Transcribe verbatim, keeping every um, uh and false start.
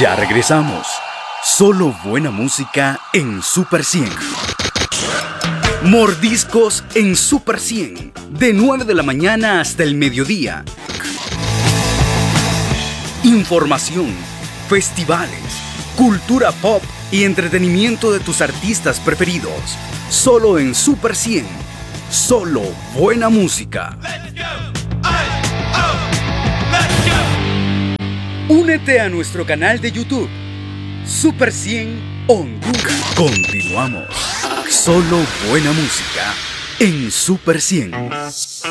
Ya regresamos. Solo buena música en Super cien. Mordiscos en Super cien. De nueve de la mañana hasta el mediodía. Información, festivales, cultura pop y entretenimiento de tus artistas preferidos. Solo en Super cien. Solo buena música. Únete a nuestro canal de YouTube, Super cien Honduras. Continuamos. Solo buena música en Super cien.